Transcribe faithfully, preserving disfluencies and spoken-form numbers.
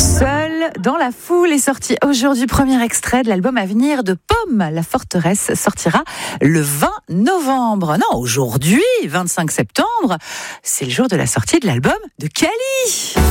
Seul dans la foule est sorti aujourd'hui premier extrait de l'album à venir de Pomme. La Forteresse sortira le vingt novembre. Non, aujourd'hui, vingt-cinq septembre, c'est le jour de la sortie de l'album de Kali.